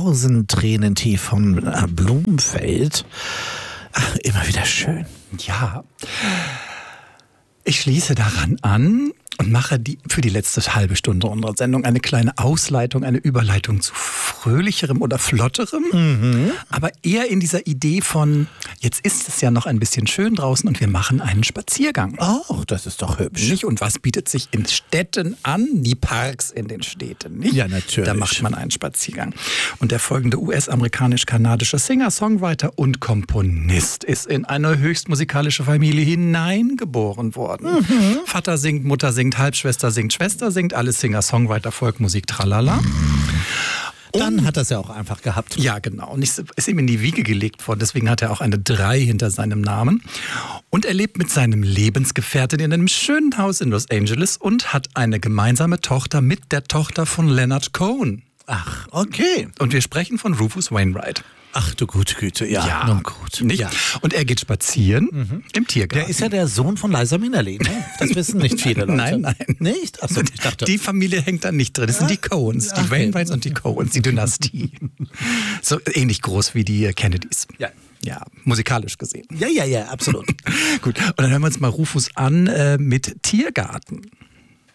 Morsentränentief von Blumfeld. Ach, immer wieder schön. Ja, ich schließe daran an und mache für die letzte halbe Stunde unserer Sendung eine kleine Ausleitung, eine Überleitung zu fröhlicherem oder flotterem, aber eher in dieser Idee von, jetzt ist es ja noch ein bisschen schön draußen und wir machen einen Spaziergang. Oh, das ist doch hübsch. Nicht? Und was bietet sich in Städten an? Die Parks in den Städten, nicht? Ja, natürlich. Da macht man einen Spaziergang. Und der folgende US-amerikanisch-kanadische Singer, Songwriter und Komponist ist in eine höchst musikalische Familie hineingeboren worden. Vater singt, Mutter singt, Halbschwester singt, Schwester singt, alles Singer, Songwriter, Folkmusik, tralala. Dann hat er es ja auch einfach gehabt. Ja, genau. Und ist ihm in die Wiege gelegt worden. Deswegen hat er auch eine 3 hinter seinem Namen. Und er lebt mit seinem Lebensgefährten in einem schönen Haus in Los Angeles und hat eine gemeinsame Tochter mit der Tochter von Leonard Cohen. Ach, okay. Und wir sprechen von Rufus Wainwright. Ach du gute Güte, ja, nun gut. Nicht? Ja. Und er geht spazieren im Tiergarten. Der ist ja der Sohn von Liza Minnelli, ne? Das wissen nicht viele Leute. Nein. Nicht? Achso, ich dachte. Die Familie hängt da nicht drin. Das sind die Coens, die Wainwrights und die Coens, die Dynastie. So ähnlich groß wie die Kennedys. Ja, musikalisch gesehen. Ja, absolut. Gut, und dann hören wir uns mal Rufus an mit Tiergarten.